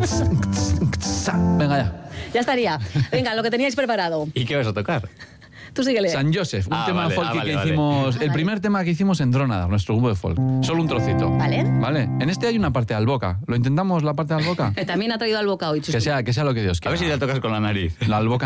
Venga ya. Ya estaría. Venga, lo que teníais preparado. ¿Y qué vas a tocar? Tú síguele. San Joseph, un tema vale, folky que vale. hicimos. El vale. primer tema que hicimos en Dronadar, nuestro grupo de folk. Solo un trocito. Vale. Vale. En este hay una parte de Alboca. ¿Lo intentamos la parte de Alboca? También ha traído al boca hoy, Que sea lo que Dios A quiera. ver si la tocas con la nariz. La Alboca